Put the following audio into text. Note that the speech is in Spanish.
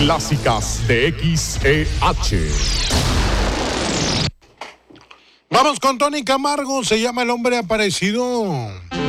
clásicas de XEH. Vamos con Tony Camargo, se llama El Hombre Aparecido.